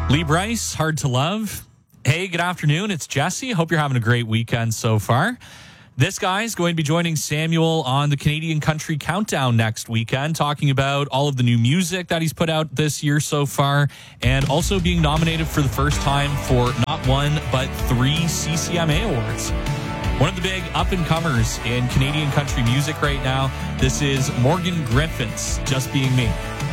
Lee Bryce, Hard to Love. Hey, good afternoon. It's Jesse. Hope you're having a great weekend so far. This guy is going to be joining Samuel on the Canadian Country Countdown next weekend, talking about all of the new music that he's put out this year so far, and also being nominated for the first time for not one, but 3 CCMA awards. One of the big up-and-comers in Canadian country music right now. This is Morgan Griffin's Just Being Me.